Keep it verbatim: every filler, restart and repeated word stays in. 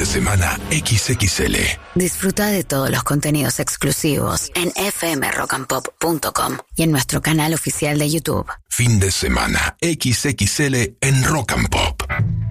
de semana equis equis ele. Disfruta de todos los contenidos exclusivos en f m rock and pop punto com y en nuestro canal oficial de YouTube. Fin de semana equis equis ele en Rock and Pop.